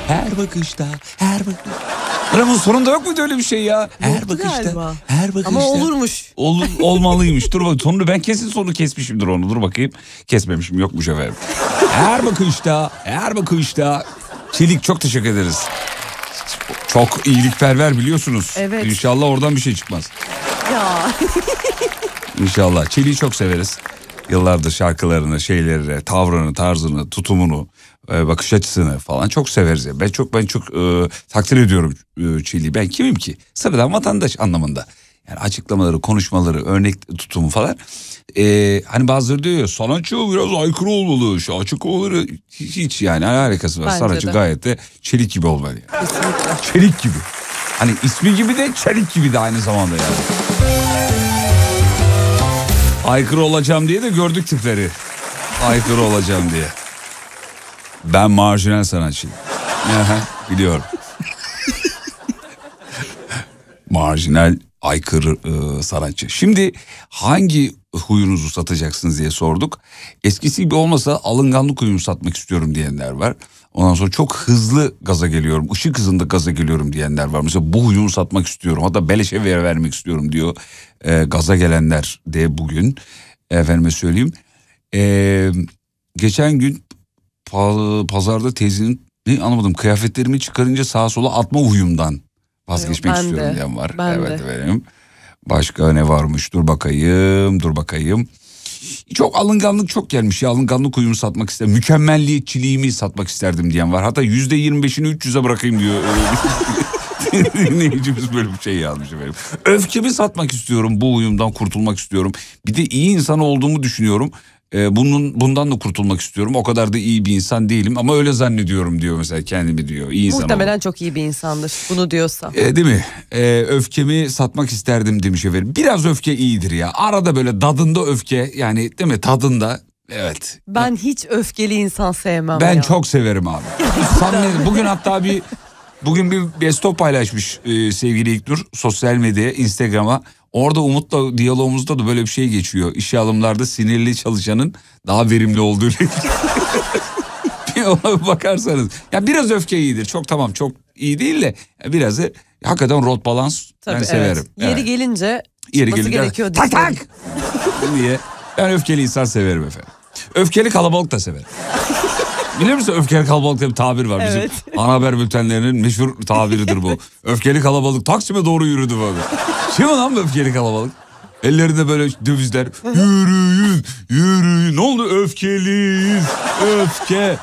Her bakışta, her bakışta. Dramın sonunda yok muydu öyle bir şey ya? Her bakışta, galiba. her bakışta. Ama olurmuş. Olmalıymış. Dur bak, sonunu ben kesin sonu kesmişimdir onu. Dur bakayım. Kesmemişim, yokmuş efendim. Her bakışta, her bakışta. Çelik, çok teşekkür ederiz. Çok iyilikperver biliyorsunuz. Evet. İnşallah oradan bir şey çıkmaz. Ya. İnşallah. Çelik'i çok severiz. Yıllardır şarkılarını, şeylerini, tavrını, tarzını, tutumunu, bakış açısını falan çok severiz. Ben çok takdir ediyorum Çelik'i. Ben kimim ki? Sıradan vatandaş anlamında. Yani açıklamaları, konuşmaları, örnek tutumu falan. Hani bazıları diyor ya, sanatçı biraz aykırı olmalı. Şu açıklamaları hiç yani harikası var. Bence Sanatçı de. gayet de Çelik gibi olmalı. Yani. Kesinlikle. Çelik gibi. Hani ismi gibi de Çelik gibi de aynı zamanda yani. Aykırı olacağım diye de gördük tipleri. Aykırı olacağım diye. Ben marjinal sanatçıyım. Biliyorum. Marjinal, aykırı sanatçı. Şimdi hangi huyunuzu satacaksınız diye sorduk. Eskisi gibi olmasa alınganlık huyumu satmak istiyorum diyenler var. Ondan sonra çok hızlı gaza geliyorum, ışık hızında gaza geliyorum diyenler var. Mesela bu huyumu satmak istiyorum, hatta beleşe vermek istiyorum diyor gaza gelenler de bugün. Efendime söyleyeyim. Geçen gün pazarda teyzenin, anlamadım, kıyafetlerimi çıkarınca sağa sola atma huyumdan vazgeçmek Ben istiyorum de, diyen var. ben Evet de. efendim. Başka ne varmış? Dur bakayım. Çok alınganlık çok gelmiş ya. Alınganlık huyumu satmak istedim. Mükemmelliyetçiliğimi satmak isterdim diyen var. Hatta %25'ini 300'e bırakayım diyor. Dinleyicimiz böyle bir şey yazmış efendim. Öfkemi satmak istiyorum. Bu huyumdan kurtulmak istiyorum. Bir de iyi insan olduğumu düşünüyorum. Bundan da kurtulmak istiyorum. O kadar da iyi bir insan değilim ama öyle zannediyorum diyor mesela, kendimi diyor. İyi insan Muhtemelen oldum. çok iyi bir insandır bunu diyorsa. Değil mi? Öfkemi satmak isterdim demiş efendim. Biraz öfke iyidir ya. Arada böyle dadında öfke, yani değil mi, tadında. Evet. Ben hiç öfkeli insan sevmem Ben ya. çok severim abi. Bugün hatta bugün bir best-of paylaşmış sevgili İlknur sosyal medyaya, Instagram'a. Orada Umut'la diyalogumuzda da böyle bir şey geçiyor. İşe alımlarda sinirli çalışanın daha verimli olduğu. Ona bir bakarsanız. Ya biraz öfke iyidir. Çok tamam, çok iyi değil de biraz da hakikaten rot balans ben severim. Yeri Evet. gelince Yeri çıkması gelince gerekiyor. tak tak diye. Ben öfkeli insan severim efendim. Öfkeli kalabalık da severim. Biliyor musun, öfkeli kalabalık diye bir tabir var. Evet. Bizim ana haber bültenlerinin meşhur tabiridir bu. Öfkeli kalabalık Taksim'e doğru yürüdü böyle. Şey mi lan bu öfkeli kalabalık? Ellerinde böyle dövizler. Yürüyün, yürüyün. Ne oldu? Öfkeliyiz. Öfke.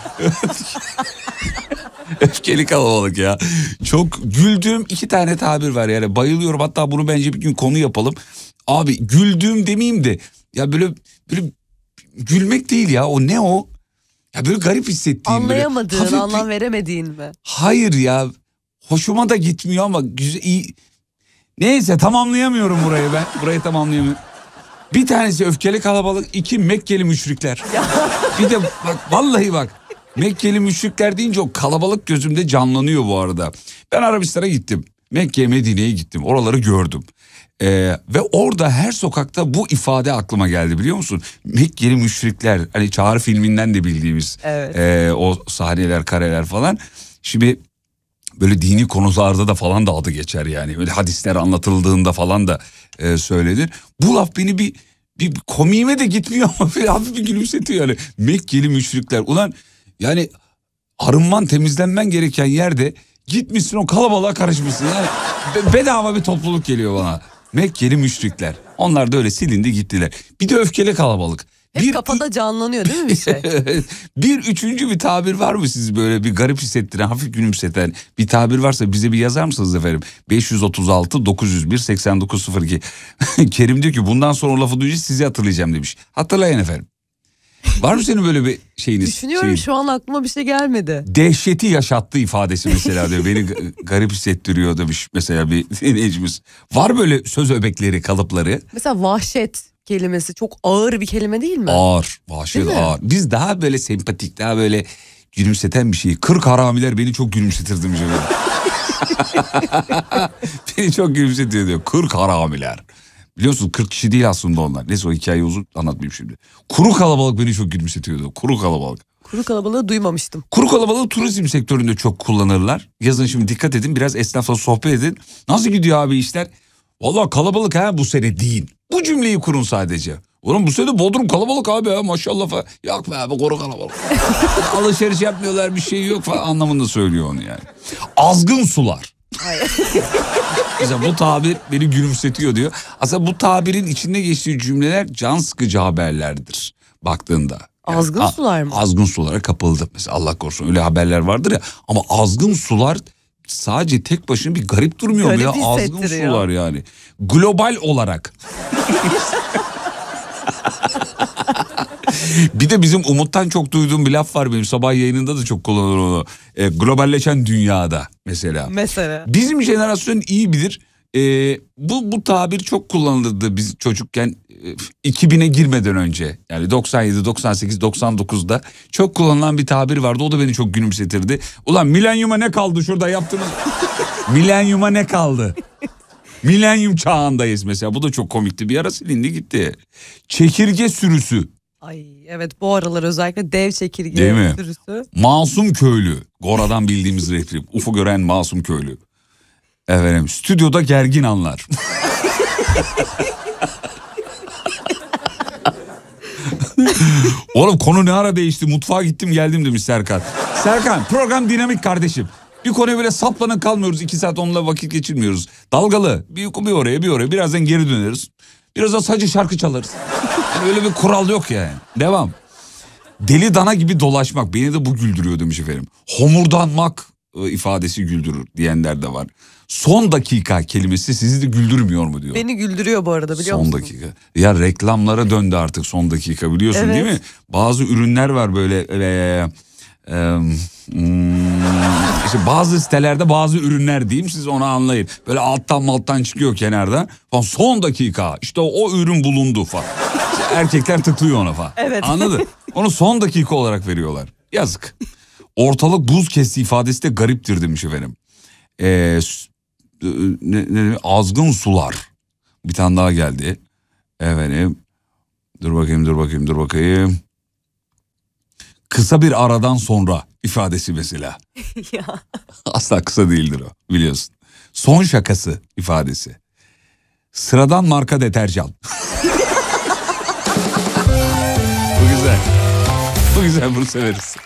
Öfkeli kalabalık ya. Çok güldüğüm 2 tane tabir var yani. Bayılıyorum. Hatta bunu bence bir gün konu yapalım. Abi güldüğüm demeyeyim de ya böyle gülmek değil ya. O ne o? Ya böyle garip hissettiğim. Anlayamadığın, böyle anlam veremediğin mi? Hayır ya. Hoşuma da gitmiyor ama güzel, iyi. Neyse, tamamlayamıyorum burayı ben. Burayı tamamlayamıyorum. Bir tanesi öfkeli kalabalık, 2 Mekkeli müşrikler. Bir de bak, vallahi bak. Mekkeli müşrikler deyince o kalabalık gözümde canlanıyor bu arada. Ben Arabistan'a gittim. Mekke'ye, Medine'ye gittim. Oraları gördüm. Ve orada her sokakta bu ifade aklıma geldi, biliyor musun? Mekkeli müşrikler. Hani Çağrı filminden de bildiğimiz o sahneler, kareler falan. Şimdi böyle dini konularda da falan da adı geçer yani. Böyle hadisler anlatıldığında falan da söylenir. Bu laf beni bir komiğime de gitmiyor ama böyle hafif bir gülümsetiyor yani. Mekkeli müşrikler. Ulan yani arınman, temizlenmen gereken yerde gitmişsin o kalabalığa karışmışsın. Yani bedava bir topluluk geliyor bana. Mekkeli müşrikler. Onlar da öyle silindi gittiler. Bir de öfkeli kalabalık. Hep kafada canlanıyor değil mi bir şey? Bir üçüncü bir tabir var mı siz, böyle bir garip hissettiren, hafif gülümseten bir tabir varsa bize bir yazar mısınız efendim? 536 901 8902. Kerim diyor ki bundan sonra lafı duyunca sizi hatırlayacağım demiş. Hatırlayın efendim. Var mı senin böyle bir şeyiniz? Düşünüyorum, şu an aklıma bir şey gelmedi. Dehşeti yaşattı ifadesi mesela diyor. Beni garip hissettiriyor demiş mesela bir dinleyicimiz. Var böyle söz öbekleri, kalıpları. Mesela vahşet kelimesi çok ağır bir kelime değil mi? Ağır, vahşet Değil mi? ağır. Biz daha böyle sempatik, daha böyle gülümseten bir şey. 40 haramiler beni çok gülümsetirdi mi? Beni çok gülümsetiyor diyor. 40 haramiler. Biliyorsunuz 40 kişi değil aslında onlar. Neyse, o hikayeyi uzun anlatmayayım şimdi. Kuru kalabalık beni çok gülümsetiyordu. Kuru kalabalık. Kuru kalabalığı duymamıştım. Kuru kalabalığı turizm sektöründe çok kullanırlar. Yazın şimdi dikkat edin, biraz esnafla sohbet edin. Nasıl gidiyor abi işler? Vallahi kalabalık ha bu sene deyin. Bu cümleyi kurun sadece. Oğlum bu sene Bodrum kalabalık abi ya maşallah falan. Yok be abi kuru kalabalık. Alışveriş yapmıyorlar, bir şey yok falan anlamında söylüyor onu yani. Azgın sular. Mesela bu tabir beni gülümsetiyor diyor. Aslında bu tabirin içinde geçtiği cümleler can sıkıcı haberlerdir baktığında. Yani Azgın sular mı? Azgın sulara kapıldı. Mesela Allah korusun öyle haberler vardır ya. Ama azgın sular sadece tek başına bir garip durmuyor mu ya? Garip Azgın hissettiriyor. sular yani. Global olarak. Bir de bizim Umut'tan çok duyduğum bir laf var benim. Sabah yayınında da çok kullanılır onu. Globalleşen dünyada mesela. Mesela. Bizim jenerasyon iyi bilir. Bu tabir çok kullanılırdı biz çocukken 2000'e girmeden önce. Yani 97, 98, 99'da çok kullanılan bir tabir vardı. O da beni çok gülümsetirdi. Ulan milenyuma ne kaldı şurada yaptığınız? Milenyuma ne kaldı? Milenyum çağındayız mesela. Bu da çok komikti. Bir ara silindi gitti. Çekirge sürüsü. Ay evet, bu aralar özellikle dev çekirge Değil mi? sürüsü. Masum köylü. Gora'dan bildiğimiz replik. Ufuk gören masum köylü. Efendim stüdyoda gergin anlar. Oğlum konu ne ara değişti? Mutfağa gittim geldim demiş Serkan. Serkan program dinamik kardeşim. Bir konuya böyle saplanın kalmıyoruz. 2 saat onunla vakit geçirmiyoruz. Dalgalı. Bir oraya bir oraya. Birazdan geri döneriz. Biraz da sadece şarkı çalarız. Yani öyle bir kural yok yani. Devam. Deli dana gibi dolaşmak. Beni de bu güldürüyor demiş efendim. Homurdanmak ifadesi güldürür diyenler de var. Son dakika kelimesi sizi de güldürmüyor mu diyor. Beni güldürüyor bu arada, biliyor musun? Son dakika. Ya reklamlara döndü artık son dakika biliyorsun Evet. değil mi? Bazı ürünler var böyle işte bazı sitelerde bazı ürünler diyeyim siz onu anlayın. Böyle alttan çıkıyor kenarda falan, son dakika işte o ürün bulundu falan. İşte erkekler tıklıyor ona falan. Evet. Anladın? Onu son dakika olarak veriyorlar. Yazık. Ortalık buz kesti ifadesi de gariptir demiş efendim. Azgın sular. Bir tane daha geldi. Efendim. Dur bakayım. Kısa bir aradan sonra ifadesi mesela. Ya. Asla kısa değildir o biliyorsun. Son şakası ifadesi. Sıradan marka deterjan. Bu güzel. Bu güzel, bunu severiz.